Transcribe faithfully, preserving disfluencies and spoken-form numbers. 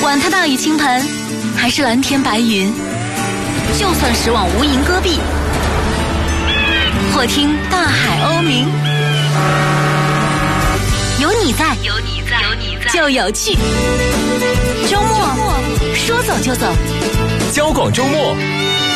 管它大雨倾盆，还是蓝天白云，就算十网无垠戈壁，或听大海鸥鸣，有你在，有你在，有你在，就有趣。周末说走就走， 交广周末